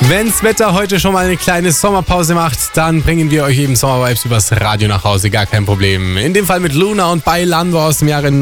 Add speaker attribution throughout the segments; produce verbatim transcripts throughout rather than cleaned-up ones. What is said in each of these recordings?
Speaker 1: Wenn's Wetter heute schon mal eine kleine Sommerpause macht, dann bringen wir euch eben Sommervibes übers Radio nach Hause, gar kein Problem. In dem Fall mit Luna und Bailando aus dem Jahre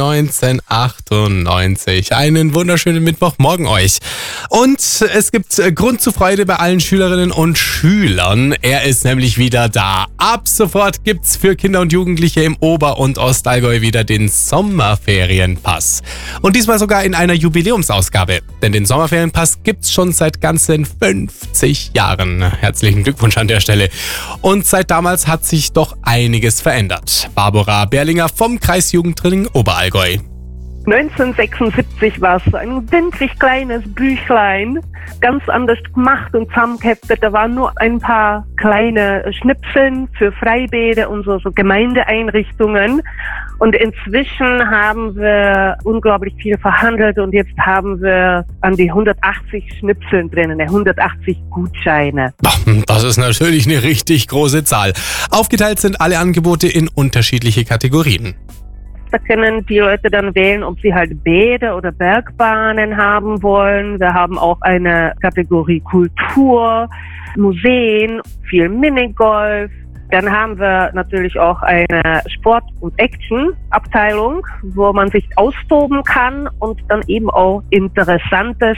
Speaker 1: neunzehnhundertachtundneunzig. Einen wunderschönen Mittwochmorgen euch. Und es gibt Grund zur Freude bei allen Schülerinnen und Schülern. Er ist nämlich wieder da. Ab sofort gibt's für Kinder und Jugendliche im Ober- und Ostallgäu wieder den Sommerferienpass. Und diesmal sogar in einer Jubiläumsausgabe. Denn den Sommerferienpass gibt's schon seit ganzen fünfzig Jahren. Herzlichen Glückwunsch an der Stelle. Und seit damals hat sich doch einiges verändert. Barbara Berlinger vom Kreisjugendtraining Oberallgäu.
Speaker 2: neunzehnhundertsechsundsiebzig war es so ein winzig kleines Büchlein, ganz anders gemacht und zusammengeheftet. Da waren nur ein paar kleine Schnipseln für Freibäder und so, so Gemeindeeinrichtungen. Und inzwischen haben wir unglaublich viel verhandelt und jetzt haben wir an die hundertachtzig Schnipseln drinnen, hundertachtzig Gutscheine.
Speaker 1: Das ist natürlich eine richtig große Zahl. Aufgeteilt sind alle Angebote in unterschiedliche Kategorien.
Speaker 2: Da können die Leute dann wählen, ob sie halt Bäder oder Bergbahnen haben wollen. Wir haben auch eine Kategorie Kultur, Museen, viel Minigolf. Dann haben wir natürlich auch eine Sport- und Action-Abteilung, wo man sich austoben kann und dann eben auch Interessantes,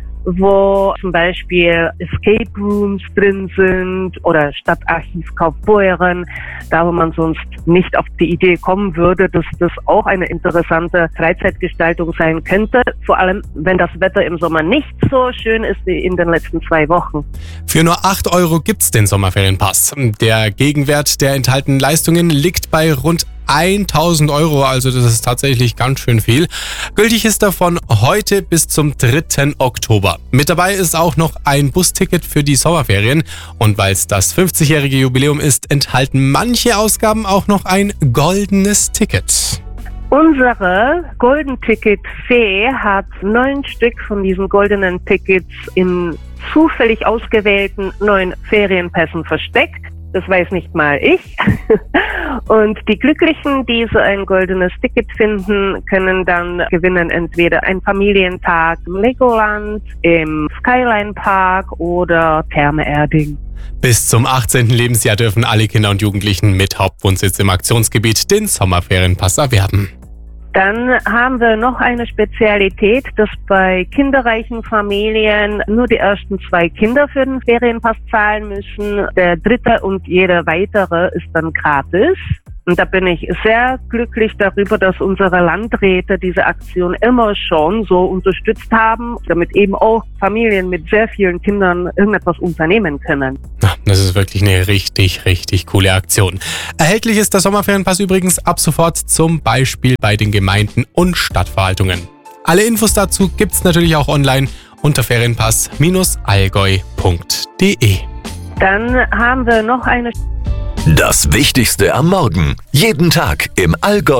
Speaker 2: wo zum Beispiel Escape Rooms drin sind oder Stadtarchiv Kaufbeuren, da wo man sonst nicht auf die Idee kommen würde, dass das auch eine interessante Freizeitgestaltung sein könnte, vor allem wenn das Wetter im Sommer nicht so schön ist wie in den letzten zwei Wochen.
Speaker 1: Für nur acht Euro gibt's den Sommerferienpass. Der Gegenwert der enthaltenen Leistungen liegt bei rund tausend Euro, also das ist tatsächlich ganz schön viel. Gültig ist davon heute bis zum dritten Oktober. Mit dabei ist auch noch ein Busticket für die Sommerferien und weil es das fünfzigjährige Jubiläum ist, enthalten manche Ausgaben auch noch ein goldenes Ticket.
Speaker 2: Unsere Golden Ticket Fee hat neun Stück von diesen goldenen Tickets in zufällig ausgewählten neuen Ferienpässen versteckt. Das weiß nicht mal ich. Und die Glücklichen, die so ein goldenes Ticket finden, können dann gewinnen entweder einen Familientag im Legoland, im Skyline Park oder Therme Erding.
Speaker 1: Bis zum achtzehnten Lebensjahr dürfen alle Kinder und Jugendlichen mit Hauptwohnsitz im Aktionsgebiet den Sommerferienpass erwerben.
Speaker 2: Dann haben wir noch eine Spezialität, dass bei kinderreichen Familien nur die ersten zwei Kinder für den Ferienpass zahlen müssen. Der dritte und jeder weitere ist dann gratis. Und da bin ich sehr glücklich darüber, dass unsere Landräte diese Aktion immer schon so unterstützt haben, damit eben auch Familien mit sehr vielen Kindern irgendetwas unternehmen können.
Speaker 1: Das ist wirklich eine richtig, richtig coole Aktion. Erhältlich ist der Sommerferienpass übrigens ab sofort zum Beispiel bei den Gemeinden und Stadtverwaltungen. Alle Infos dazu gibt's natürlich auch online unter ferienpass allgäu punkt de.
Speaker 2: Dann haben wir noch eine
Speaker 3: Das Wichtigste am Morgen. Jeden Tag im Allgäu